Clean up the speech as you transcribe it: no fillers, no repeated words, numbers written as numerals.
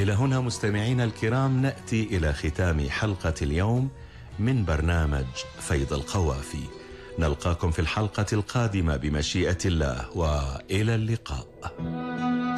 إلى هنا مستمعينا الكرام نأتي إلى ختام حلقة اليوم من برنامج فيض القوافي. نلقاكم في الحلقة القادمة بمشيئة الله، وإلى اللقاء.